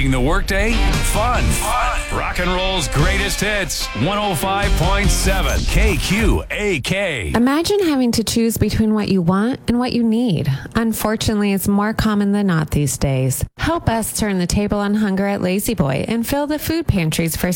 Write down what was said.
making the workday fun. Rock and roll's greatest hits, 105.7 KQAK. Imagine having to choose between what you want and what you need. Unfortunately, it's more common than not these days. Help us turn the table on hunger at Lazy Boy and fill the food pantries for